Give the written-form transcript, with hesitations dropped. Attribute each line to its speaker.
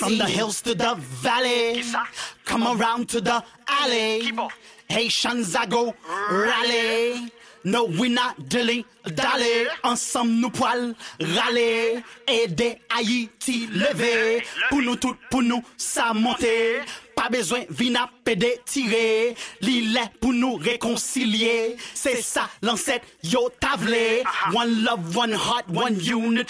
Speaker 1: From the hills to the valley, come around to the alley. Haitians I go rally. No, we not dilly dally. Ensemble nous poil râler. Aider Haïti lever. Pour nous tout, pour nous ça monter. Pas besoin vina pédé tirer. L'île pour nous réconcilier. C'est ça l'ancêtre yo tavlé. One love, one heart, one unity.